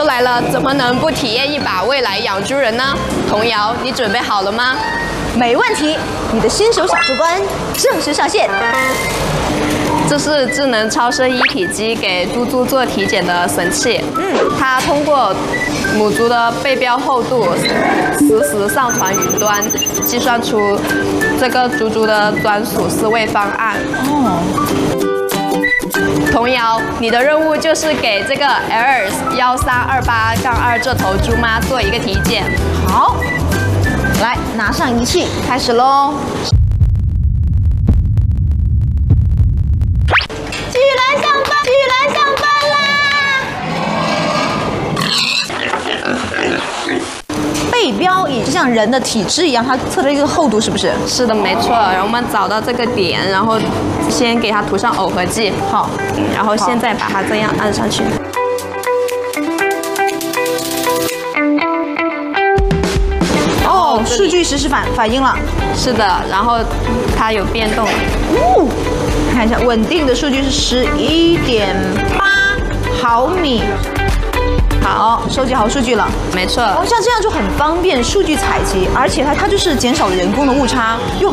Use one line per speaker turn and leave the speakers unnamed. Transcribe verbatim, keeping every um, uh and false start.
来了，怎么能不体验一把未来养猪人呢？童瑶，你准备好了吗？
没问题，你的新手小猪官正式上线。
这是智能超声一体机给猪猪做体检的神器。嗯，它通过母猪的背标厚度实时上传云端，计算出这个猪猪的专属饲喂方案。
哦。
童瑶，你的任务就是给这个 L 幺三二八杠二这头猪妈做一个体检。
好，来拿上仪器，开始喽。巨人上班，巨人上班啦！背标也就像人的体脂一样，它测了一个厚度，是不是？
是的，没错。然后我们找到这个点，然后先给它涂上耦合剂。
好，
然后现在把它这样按上去。
哦，数据实时反反应了。
是的，然后它有变动。
哦，看一下，稳定的数据是十一点八毫米。好，收集好数据了，
没错。
哦，像这样就很方便数据采集，而且它它就是减少了人工的误差，又很